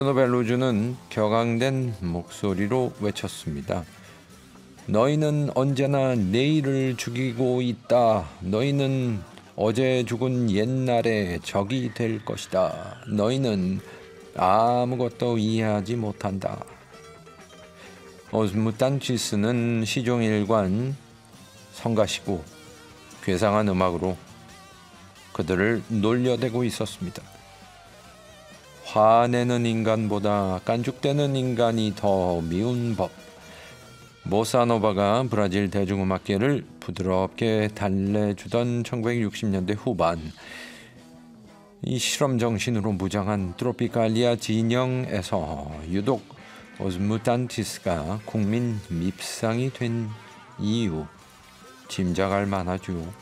벨로주는 격앙된 목소리로 외쳤습니다. 너희는 언제나 내일을 죽이고 있다. 너희는 어제 죽은 옛날의 적이 될 것이다. 너희는 아무것도 이해하지 못한다. 오스무탄치스는 시종일관 성가시고 괴상한 음악으로 그들을 놀려대고 있었습니다. 화내는 인간보다 깐죽대는 인간이 더 미운 법. 보사노바가 브라질 대중음악계를 부드럽게 달래주던 1960년대 후반, 이 실험 정신으로 무장한 트로피칼리아 진영에서 유독 오스무탄티스가 국민 밉상이 된 이유 짐작할 만하죠.